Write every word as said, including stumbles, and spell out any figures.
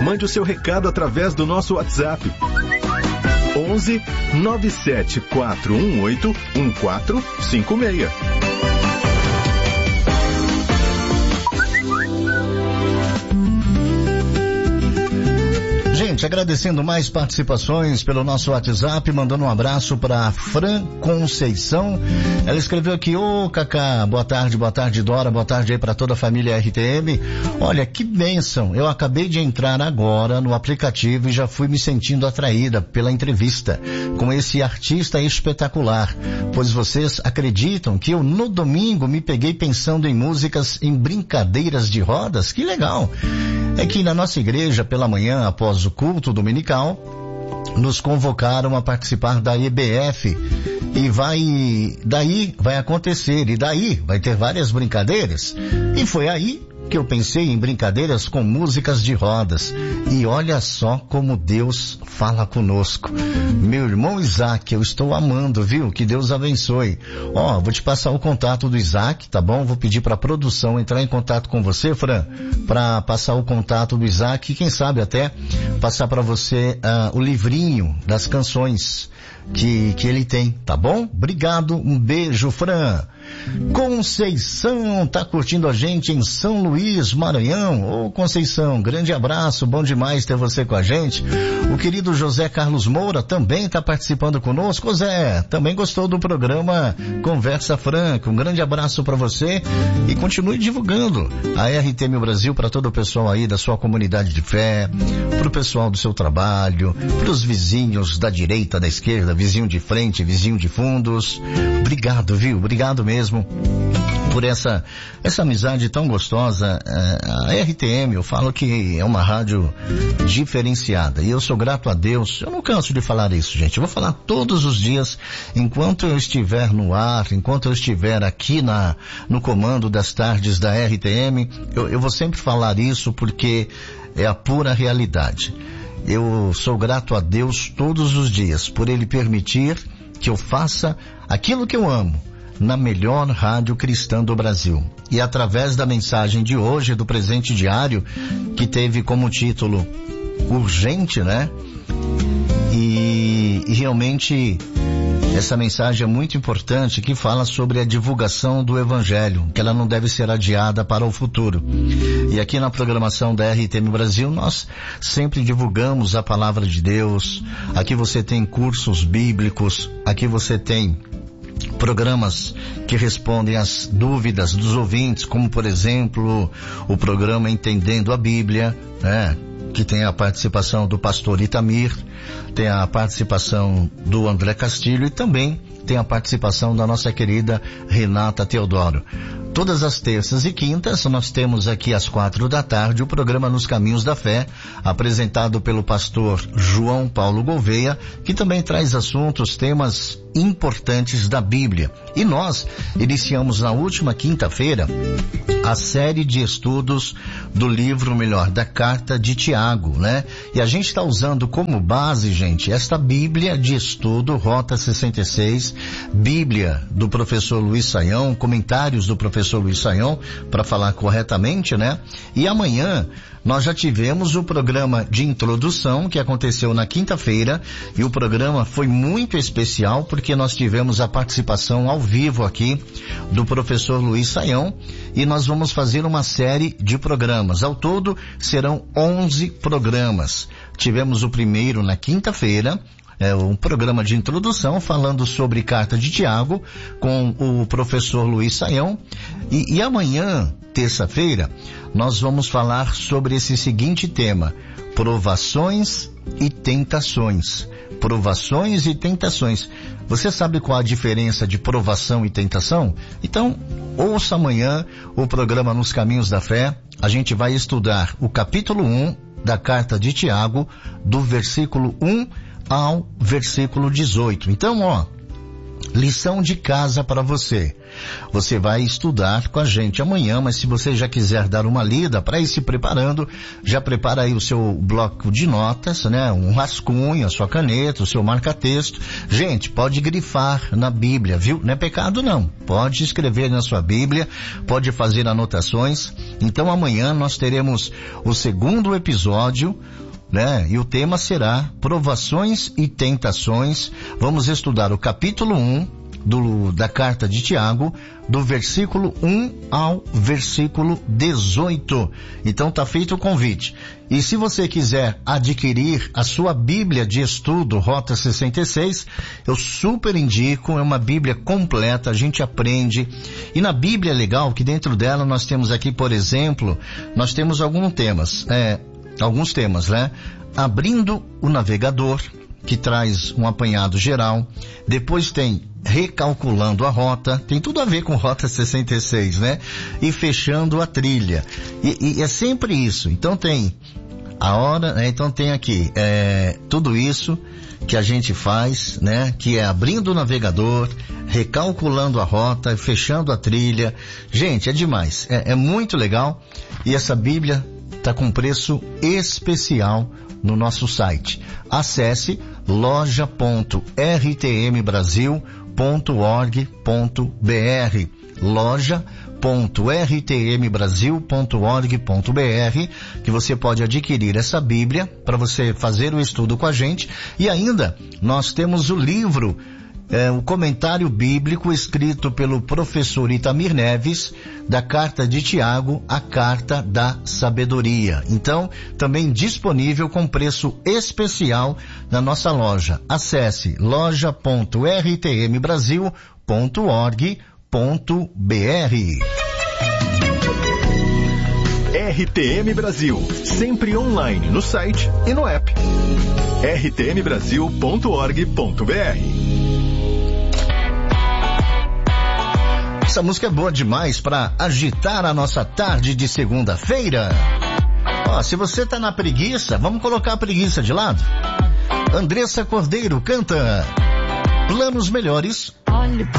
Mande o seu recado através do nosso WhatsApp. onze nove sete quatro um oito um quatro cinco seis. Gente, agradecendo mais participações pelo nosso WhatsApp, mandando um abraço para Fran Conceição. Ela escreveu aqui: ô Cacá, boa tarde, boa tarde Dora, boa tarde aí para toda a família R T M. Olha, que bênção, eu acabei de entrar agora no aplicativo e já fui me sentindo atraída pela entrevista com esse artista espetacular, pois vocês acreditam que eu no domingo me peguei pensando em músicas em brincadeiras de rodas? Que legal! É que na nossa igreja, pela manhã, após o culto dominical, nos convocaram a participar da E B F e vai, daí vai acontecer, e daí vai ter várias brincadeiras. E foi aí que eu pensei em brincadeiras com músicas de rodas. E olha só como Deus fala conosco. Meu irmão Isaac, eu estou amando, viu? Que Deus abençoe. Ó, vou te passar o contato do Isaac, tá bom? Vou pedir para a produção entrar em contato com você, Fran, para passar o contato do Isaac e quem sabe até passar para você uh, o livrinho das canções que, que ele tem, tá bom? Obrigado, um beijo, Fran. Conceição tá curtindo a gente em São Luís, Maranhão. Ô Conceição, grande abraço, bom demais ter você com a gente. O querido José Carlos Moura também tá participando conosco. Ô Zé, também gostou do programa Conversa Franca. Um grande abraço para você e continue divulgando a R T M Brasil para todo o pessoal aí da sua comunidade de fé, pro pessoal do seu trabalho, pros vizinhos da direita, da esquerda, vizinho de frente, vizinho de fundos. Obrigado, viu? Obrigado mesmo. mesmo por essa essa amizade tão gostosa. A R T M, eu falo que é uma rádio diferenciada e eu sou grato a Deus. Eu não canso de falar isso, gente. Eu vou falar todos os dias enquanto eu estiver no ar, enquanto eu estiver aqui na no comando das tardes da R T M. Eu, eu vou sempre falar isso porque é a pura realidade. Eu sou grato a Deus todos os dias por Ele permitir que eu faça aquilo que eu amo na melhor rádio cristã do Brasil. E através da mensagem de hoje, do presente diário, que teve como título Urgente, né? E, e realmente essa mensagem é muito importante, que fala sobre a divulgação do Evangelho, que ela não deve ser adiada para o futuro. E aqui na programação da R T M Brasil, nós sempre divulgamos a palavra de Deus. Aqui você tem cursos bíblicos, aqui você tem programas que respondem às dúvidas dos ouvintes, como por exemplo o programa Entendendo a Bíblia, né? Que tem a participação do pastor Itamir, tem a participação do André Castilho e também tem a participação da nossa querida Renata Teodoro. Todas as terças e quintas nós temos aqui às quatro da tarde o programa Nos Caminhos da Fé, apresentado pelo pastor João Paulo Gouveia, que também traz assuntos, temas importantes da Bíblia. E nós iniciamos na última quinta-feira a série de estudos do livro, melhor, da Carta de Tiago, né? E a gente está usando como base, gente, esta Bíblia de estudo, Rota sessenta e seis, Bíblia do professor Luiz Saião, comentários do professor Luiz Saião, para falar corretamente, né? E amanhã nós já tivemos o programa de introdução que aconteceu na quinta-feira e o programa foi muito especial porque nós tivemos a participação ao vivo aqui do professor Luiz Saião e nós vamos fazer uma série de programas. Ao todo serão onze programas. Tivemos o primeiro na quinta-feira, é um programa de introdução falando sobre Carta de Tiago com o professor Luiz Saião e, e amanhã, terça-feira, nós vamos falar sobre esse seguinte tema: provações e tentações. Provações e tentações. Você sabe qual a diferença de provação e tentação? Então, ouça amanhã o programa Nos Caminhos da Fé. A gente vai estudar o capítulo um da Carta de Tiago, do versículo um ao versículo dezoito. Então, ó, lição de casa para você. Você vai estudar com a gente amanhã, mas se você já quiser dar uma lida para ir se preparando, já prepara aí o seu bloco de notas, né? Um rascunho, a sua caneta, o seu marca-texto. Gente, pode grifar na Bíblia, viu? Não é pecado não. Pode escrever na sua Bíblia, pode fazer anotações. Então amanhã nós teremos o segundo episódio, né? E o tema será provações e tentações. Vamos estudar o capítulo um do, da carta de Tiago, do versículo um ao versículo dezoito. Então tá feito o convite. E se você quiser adquirir a sua Bíblia de estudo Rota sessenta e seis, eu super indico, é uma Bíblia completa, a gente aprende. E na Bíblia é legal que dentro dela nós temos aqui, por exemplo, nós temos alguns temas, é, alguns temas, né? Abrindo o navegador, que traz um apanhado geral. Depois tem recalculando a rota, tem tudo a ver com Rota sessenta e seis, né? E fechando a trilha. E, e é sempre isso. Então tem a hora, né? Então tem aqui, é, tudo isso que a gente faz, né? Que é abrindo o navegador, recalculando a rota, fechando a trilha. Gente, é demais. É, é muito legal. E essa Bíblia está com preço especial no nosso site. Acesse loja ponto r t m brasil ponto org ponto b r, loja ponto r t m brasil ponto org ponto b r, que você pode adquirir essa Bíblia para você fazer o estudo com a gente. E ainda nós temos o livro, é, o comentário bíblico escrito pelo professor Itamir Neves, da carta de Tiago, a carta da sabedoria. Então, também disponível com preço especial na nossa loja. Acesse loja ponto r t m brasil ponto org ponto b r. R T M Brasil, sempre online no site e no app. r t m brasil ponto org ponto b r. Essa música é boa demais para agitar a nossa tarde de segunda-feira. Ó, se você tá na preguiça, vamos colocar a preguiça de lado. Andressa Cordeiro canta Planos Melhores.